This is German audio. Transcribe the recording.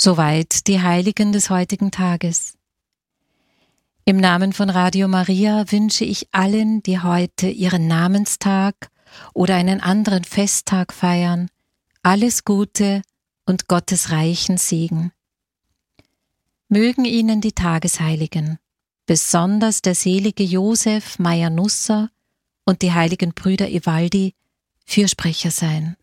Soweit die Heiligen des heutigen Tages. Im Namen von Radio Maria wünsche ich allen, die heute ihren Namenstag oder einen anderen Festtag feiern, alles Gute und Gottes reichen Segen. Mögen Ihnen die Tagesheiligen, besonders der selige Josef Meyer-Nusser und die heiligen Brüder Evaldi, Fürsprecher sein.